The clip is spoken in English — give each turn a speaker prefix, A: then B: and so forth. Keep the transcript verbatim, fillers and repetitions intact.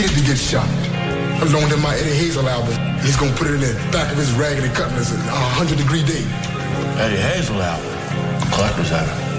A: needed to get shot. I loaned him my Eddie Hazel album. He's gonna put it in the back of his Raggedy Cutlass, a hundred degree day.
B: Eddie Hazel album? Collector's item.